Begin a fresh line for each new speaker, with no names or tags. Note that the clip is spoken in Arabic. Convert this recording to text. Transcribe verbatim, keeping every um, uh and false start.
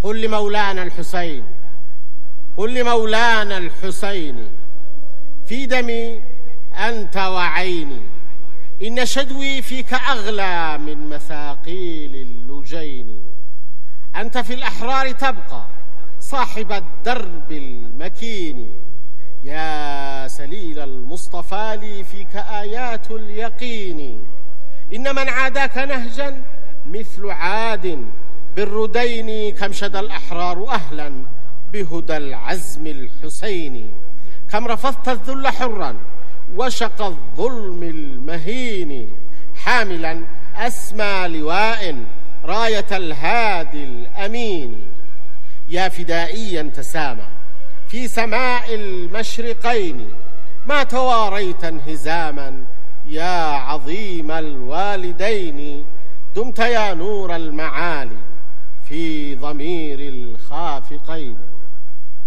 قل لمولانا الحسين قل لمولانا الحسين في دمي أنت وعيني، إن شدوي فيك أغلى من مثاقيل اللجين. أنت في الأحرار تبقى صاحب الدرب المكين، يا سليل المصطفى لي فيك آيات اليقين. إن من عاداك نهجا مثل عاد بالردين، كم شدى الأحرار أهلا بهدى العزم الحسيني. كم رفضت الذل حرا وشق الظلم المهين، حاملا أسمى لواء راية الهادي الأمين. يا فدائيا تسامى في سماء المشرقين، ما تواريت انهزاما يا عظيم الوالدين. دمت يا نور المعالي في ضمير الخافقين.